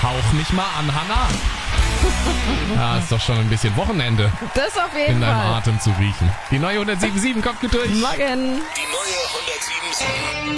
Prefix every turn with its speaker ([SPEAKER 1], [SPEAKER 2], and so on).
[SPEAKER 1] Hauch mich mal an, Hanna. Ja, ist doch schon ein bisschen Wochenende
[SPEAKER 2] Das auf jeden
[SPEAKER 1] in deinem
[SPEAKER 2] Fall.
[SPEAKER 1] Atem zu riechen. Die neue 107.7 kommt gut durch.
[SPEAKER 2] Morgen.
[SPEAKER 3] Die neue 107.7